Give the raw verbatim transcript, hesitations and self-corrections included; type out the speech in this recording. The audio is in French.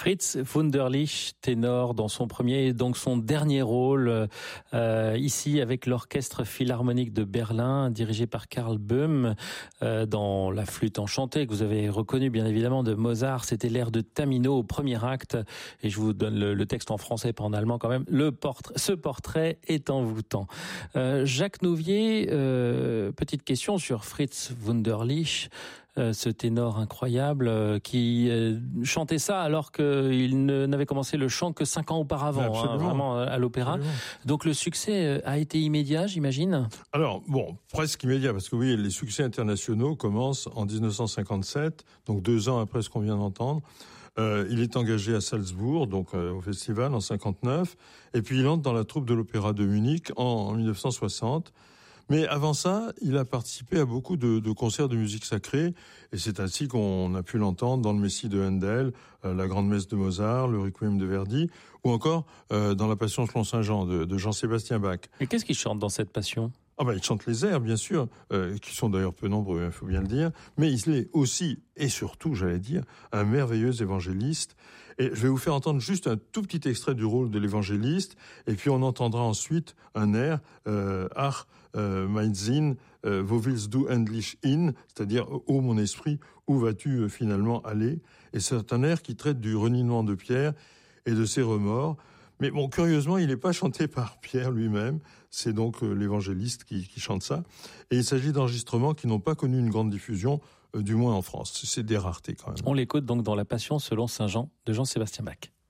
Fritz Wunderlich, ténor dans son premier, donc son dernier rôle, euh, ici avec l'Orchestre Philharmonique de Berlin, dirigé par Karl Böhm, euh, dans La Flûte enchantée, que vous avez reconnu bien évidemment de Mozart. C'était l'air de Tamino au premier acte, et je vous donne le, le texte en français, pas en allemand quand même. Le portrait, ce portrait est envoûtant. Euh, Jacques Nouvier, euh, petite question sur Fritz Wunderlich. Euh, ce ténor incroyable euh, qui euh, chantait ça alors qu'il ne, n'avait commencé le chant que cinq ans auparavant, hein, vraiment à l'opéra. Absolument. Donc le succès a été immédiat, j'imagine. Alors bon, presque immédiat, parce que oui, les succès internationaux commencent en dix-neuf cent cinquante-sept, donc deux ans après ce qu'on vient d'entendre. Euh, il est engagé à Salzbourg, donc euh, au festival en cinquante-neuf, et puis il entre dans la troupe de l'Opéra de Munich en, en mille neuf cent soixante. Mais avant ça, il a participé à beaucoup de, de concerts de musique sacrée, et c'est ainsi qu'on a pu l'entendre dans le Messie de Handel, euh, la Grande Messe de Mozart, le Requiem de Verdi, ou encore euh, dans la Passion selon Saint Jean de, de Jean-Sébastien Bach. Et qu'est-ce qu'il chante dans cette Passion ? Ah ben, il chante les airs, bien sûr, euh, qui sont d'ailleurs peu nombreux, il faut bien le dire, mais il est aussi, et surtout, j'allais dire, un merveilleux évangéliste. Et je vais vous faire entendre juste un tout petit extrait du rôle de l'évangéliste, et puis on entendra ensuite un air, euh, Ach, euh, mein Sinn, euh, wo willst du endlich hin, c'est-à-dire, ô mon esprit, où vas-tu euh, finalement aller? Et c'est un air qui traite du reniement de Pierre et de ses remords. Mais bon, curieusement, il n'est pas chanté par Pierre lui-même. C'est donc euh, l'évangéliste qui, qui chante ça. Et il s'agit d'enregistrements qui n'ont pas connu une grande diffusion, euh, du moins en France. C'est des raretés quand même. On l'écoute donc dans La Passion selon Saint Jean de Jean-Sébastien Bach.